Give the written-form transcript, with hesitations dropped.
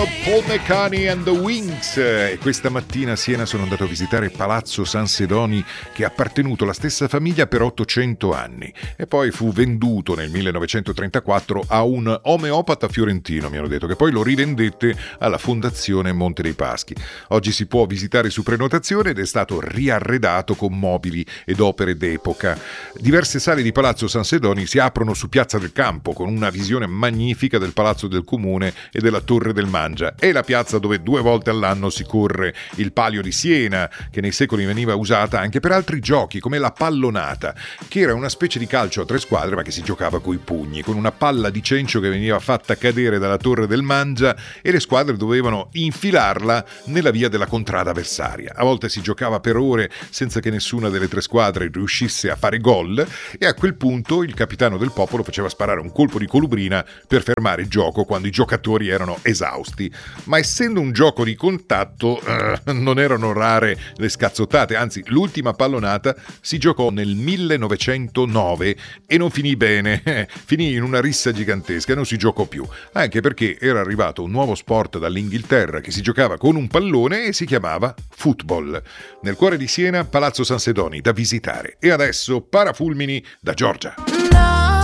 Paul McCartney and the Wings. E questa mattina a Siena sono andato a visitare Palazzo San Sedoni, che ha appartenuto alla stessa famiglia per 800 anni e poi fu venduto nel 1934 a un omeopata fiorentino, mi hanno detto, che poi lo rivendette alla Fondazione Monte dei Paschi. Oggi si può visitare su prenotazione ed è stato riarredato con mobili ed opere d'epoca. Diverse sale di Palazzo San Sedoni si aprono su Piazza del Campo, con una visione magnifica del Palazzo del Comune e della Torre del Mangia. È la piazza dove 2 volte all'anno si corre il Palio di Siena, che nei secoli veniva usata anche per altri giochi come la pallonata, che era una specie di calcio a 3 squadre ma che si giocava coi pugni, con una palla di cencio che veniva fatta cadere dalla Torre del Mangia e le squadre dovevano infilarla nella via della contrada avversaria. A volte si giocava per ore senza che nessuna delle 3 squadre riuscisse a fare gol e a quel punto il capitano del popolo faceva sparare un colpo di colubrina per fermare il gioco quando i giocatori erano esausti. Ma essendo un gioco di contatto non erano rare le scazzottate, anzi l'ultima pallonata si giocò nel 1909 e non finì bene, finì in una rissa gigantesca e non si giocò più, anche perché era arrivato un nuovo sport dall'Inghilterra che si giocava con un pallone e si chiamava football. Nel cuore di Siena, Palazzo San Sedoni da visitare. E adesso parafulmini da Giorgia.